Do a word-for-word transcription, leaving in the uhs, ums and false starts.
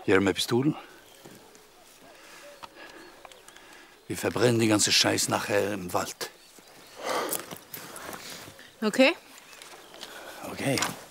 Hier haben wir Pistolen. Wir verbrennen die ganze Scheiß nachher im Wald. Okay. Okay.